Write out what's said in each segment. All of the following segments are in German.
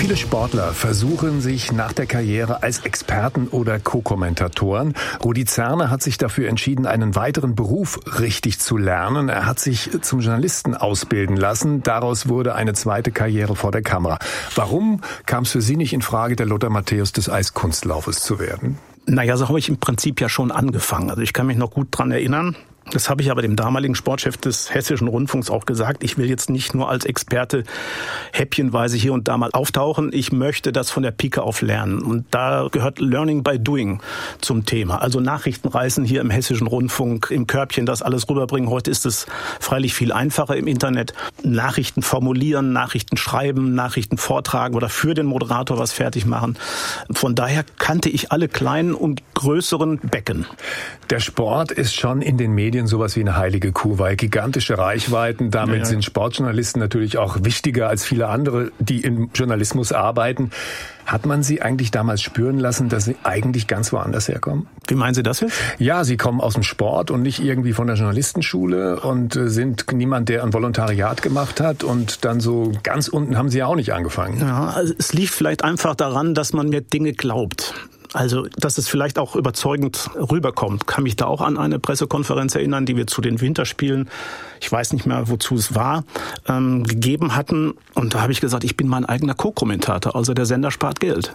Viele Sportler versuchen sich nach der Karriere als Experten oder Co-Kommentatoren. Rudi Zerner hat sich dafür entschieden, einen weiteren Beruf richtig zu lernen. Er hat sich zum Journalisten ausbilden lassen. Daraus wurde eine zweite Karriere vor der Kamera. Warum kam es für Sie nicht in Frage, der Lothar Matthäus des Eiskunstlaufes zu werden? Naja, so habe ich im Prinzip ja schon angefangen. Also ich kann mich noch gut dran erinnern. Das habe ich aber dem damaligen Sportchef des Hessischen Rundfunks auch gesagt. Ich will jetzt nicht nur als Experte häppchenweise hier und da mal auftauchen. Ich möchte das von der Pike auf lernen. Und da gehört Learning by Doing zum Thema. Also Nachrichtenreisen hier im Hessischen Rundfunk, im Körbchen, das alles rüberbringen. Heute ist es freilich viel einfacher im Internet. Nachrichten formulieren, Nachrichten schreiben, Nachrichten vortragen oder für den Moderator was fertig machen. Von daher kannte ich alle kleinen und größeren Becken. Der Sport ist schon in den Medien sowas wie eine heilige Kuh, weil gigantische Reichweiten. Damit sind Sportjournalisten natürlich auch wichtiger als viele andere, die im Journalismus arbeiten. Hat man Sie eigentlich damals spüren lassen, dass Sie eigentlich ganz woanders herkommen? Wie meinen Sie das jetzt? Ja, Sie kommen aus dem Sport und nicht irgendwie von der Journalistenschule und sind niemand, der ein Volontariat gemacht hat. Und dann so ganz unten haben Sie ja auch nicht angefangen. Ja, also es liegt vielleicht einfach daran, dass man mir Dinge glaubt. Also, dass es vielleicht auch überzeugend rüberkommt. Kann mich da auch an eine Pressekonferenz erinnern, die wir zu den Winterspielen, ich weiß nicht mehr, wozu es war, gegeben hatten. Und da habe ich gesagt, ich bin mein eigener Co-Kommentator, also der Sender spart Geld.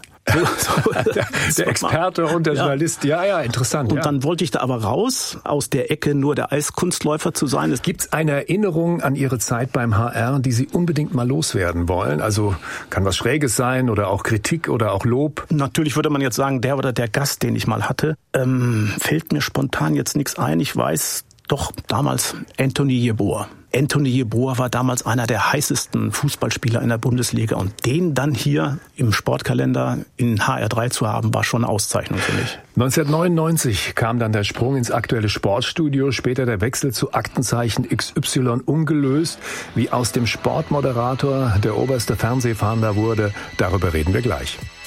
Der Experte und der Journalist, ja, interessant. Und dann wollte ich da aber raus, aus der Ecke nur der Eiskunstläufer zu sein. Gibt es eine Erinnerung an Ihre Zeit beim HR, die Sie unbedingt mal loswerden wollen? Also kann was Schräges sein oder auch Kritik oder auch Lob? Natürlich würde man jetzt sagen, der oder der Gast, den ich mal hatte, fällt mir spontan jetzt nichts ein. Ich weiß doch damals Anthony Yeboah. Anthony Yeboah war damals einer der heißesten Fußballspieler in der Bundesliga. Und den dann hier im Sportkalender in HR3 zu haben, war schon eine Auszeichnung für mich. 1999 kam dann der Sprung ins aktuelle Sportstudio, später der Wechsel zu Aktenzeichen XY ungelöst. Wie aus dem Sportmoderator der oberste Fernsehfahnder wurde, darüber reden wir gleich.